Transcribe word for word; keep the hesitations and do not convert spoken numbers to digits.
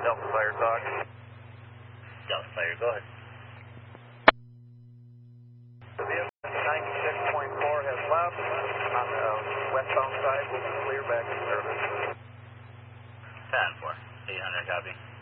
Delta Fire Talk. Delta Fire, go ahead. The vehicle ninety-six point four has left. On the westbound side, will be clear back in service. ten four, eight hundred, copy.